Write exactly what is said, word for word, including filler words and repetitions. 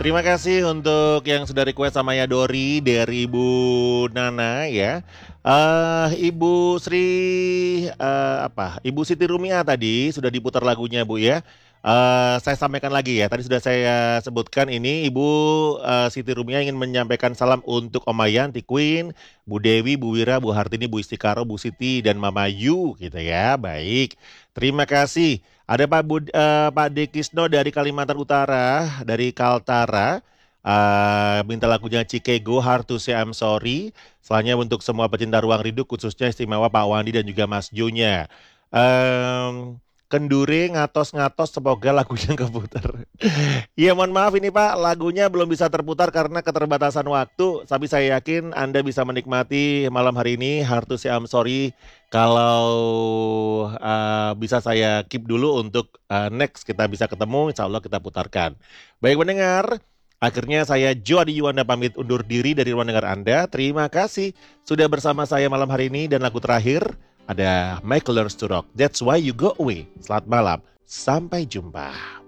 Terima kasih untuk yang sudah request sama Yadori dari Ibu Nana ya. Eh Ibu Sri eh, apa? Ibu Siti Rumia tadi sudah diputar lagunya Bu ya. Eh saya sampaikan lagi ya. Tadi sudah saya sebutkan ini Ibu eh, Siti Rumia ingin menyampaikan salam untuk Om Mayanti Queen, Bu Dewi, Bu Wira, Bu Hartini, Bu Istikaro, Bu Siti dan Mama Yu gitu ya. Baik. Terima kasih. Ada Pak Bud, eh, Pak Dekisno dari Kalimantan Utara, dari Kaltara. Eh, minta lagunya Cikego Hard to Say I'm Sorry. Selanjutnya untuk semua pecinta ruang rindu khususnya istimewa Pak Wandi dan juga Mas Junya. Em, Kendure ngatos-ngatos semoga lagunya keputar. Iya mohon maaf ini Pak lagunya belum bisa terputar karena keterbatasan waktu. Tapi saya yakin Anda bisa menikmati malam hari ini Hard to Say I'm Sorry. Kalau uh, bisa saya keep dulu untuk uh, next kita bisa ketemu, insya Allah kita putarkan. Baik mendengar, akhirnya saya Joadi Yuwanda pamit undur diri dari ruang dengar Anda. Terima kasih sudah bersama saya malam hari ini dan lagu terakhir ada Michael Learns to Rock. That's why you go away. Selamat malam, sampai jumpa.